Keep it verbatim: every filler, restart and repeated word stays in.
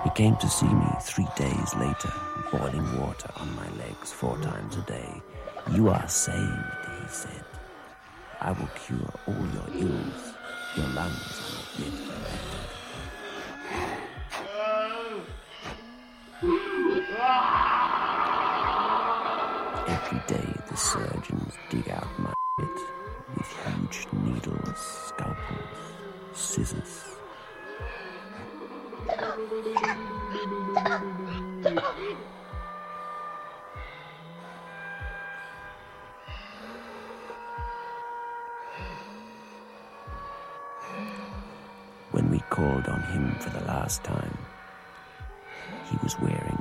He came to see me three days later, boiling water on my legs four times a day. "You are saved," he said. "I will cure all your ills. Your lungs are not yet infected." Every day the surgeons dig out my shit with huge needles, scalpels, scissors. When we called on him for the last time, he was wearing